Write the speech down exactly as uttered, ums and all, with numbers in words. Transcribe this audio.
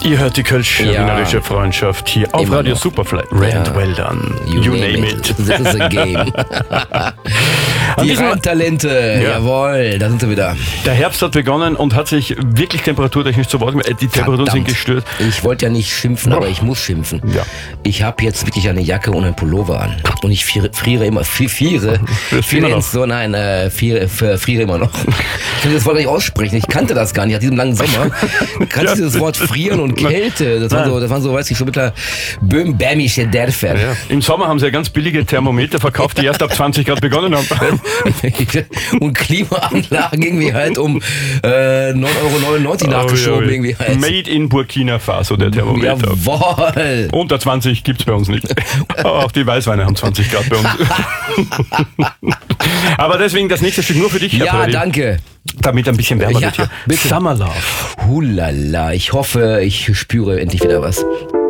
Ihr hört die Kölsch-Wienerische ja. Freundschaft hier auf Immer Radio noch. Superfly. Red Ja. well done. You, You name, name it. it. This is a game. An Die diesem- Randtalente, Ja. jawohl, da sind sie wieder. Der Herbst hat begonnen und hat sich wirklich temperaturtechnisch zu Wort gemeldet. Die Temperaturen sind Verdammt. gestört. Ich wollte ja nicht schimpfen, aber ich muss schimpfen. Ja. Ich habe jetzt wirklich eine Jacke und einen Pullover an. Und ich friere, friere immer, friere, friere, immer friere noch. ins, so, nein, äh, friere, friere, friere immer noch. Ich kann das Wort nicht aussprechen. Ich kannte das gar nicht. Nach diesem langen Sommer kannte ich Ja. dieses Wort frieren und Kälte. Das waren Nein. so, das waren so, weiß ich, so mittler böhm-bämische Dörfer. Ja. Im Sommer haben sie ja ganz billige Thermometer verkauft, die erst ab zwanzig Grad begonnen haben. Und Klimaanlagen irgendwie halt um äh, neun Euro neunundneunzig nachgeschoben. Oh, ja, Irgendwie halt. Made in Burkina Faso, der Thermometer. Jawohl. Unter zwanzig gibt's bei uns nicht. Aber auch die Weißweine haben zwanzig Grad bei uns. Aber deswegen das nächste Stück nur für dich, Herr Ja, Pirelli. danke. Damit ein bisschen wärmer Ja, wird hier. bitte. Summer Love. Hulala, ich hoffe, ich spüre endlich wieder was.